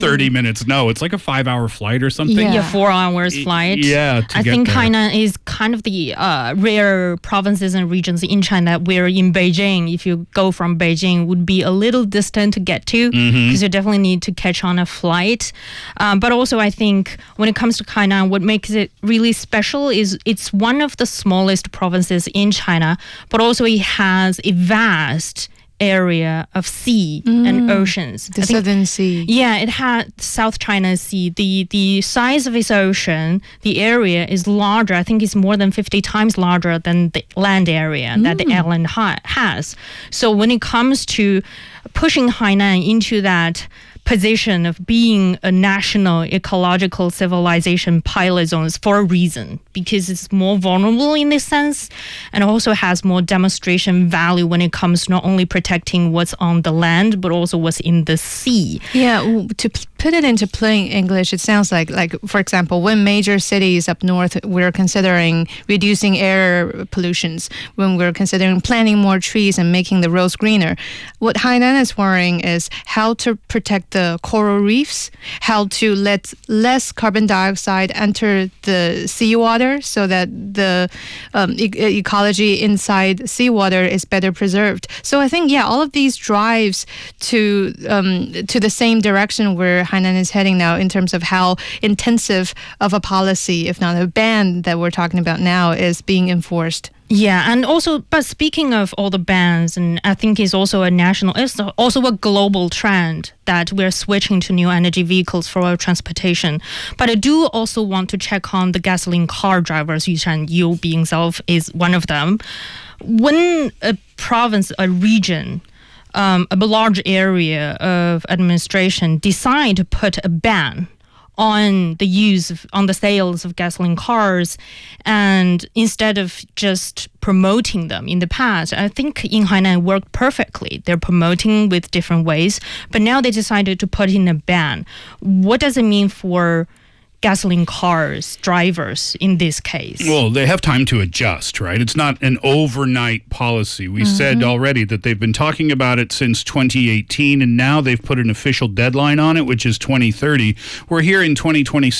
30 minutes. No, it's like a 5-hour flight or something. Yeah, 4 hours flight. Yeah, I think Hainan is kind of the rare provinces and regions in China where in Beijing, if you go from Beijing, would be a little distant to get to because you definitely need to catch on a flight. But also I think when it comes to Hainan, what makes it really special is it's one of the smallest provinces in China, but also it has a vast area of sea and oceans. The Southern Sea. Yeah, it had South China Sea. The size of its ocean, the area is larger. I think it's more than 50 times larger than the land area that the island has. So when it comes to pushing Hainan into that position of being a national ecological civilization pilot zones for a reason, because it's more vulnerable in this sense and also has more demonstration value when it comes to not only protecting what's on the land but also what's in the sea. Yeah, to put it into plain English, it sounds like for example, when major cities up north we're considering reducing air pollutions, when we're considering planting more trees and making the roads greener, what Hainan is worrying is how to protect the coral reefs, how to let less carbon dioxide enter the seawater so that the ecology inside seawater is better preserved. So I think, yeah, all of these drives to the same direction where Hainan is heading now in terms of how intensive of a policy, if not a ban that we're talking about now, is being enforced. Yeah, and also, but speaking of all the bans, and I think it's also it's also a global trend that we're switching to new energy vehicles for our transportation. But I do also want to check on the gasoline car drivers. You being himself is one of them. When a province, a region, a large area of administration decide to put a ban on the sales of gasoline cars, and instead of just promoting them in the past, I think in Hainan worked perfectly. They're promoting with different ways, but now they decided to put in a ban. What does it mean for gasoline cars drivers in this case? Well, they have time to adjust, right? It's not an overnight policy. We said already that they've been talking about it since 2018, and now they've put an official deadline on it, which is 2030. We're here in 2026.